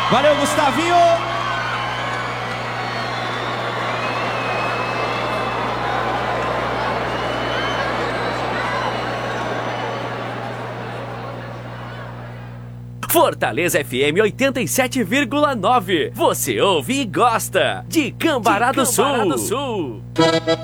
Valeu, Gustavinho! Fortaleza FM 87,9. Você ouve e gosta de Cambará do Sul.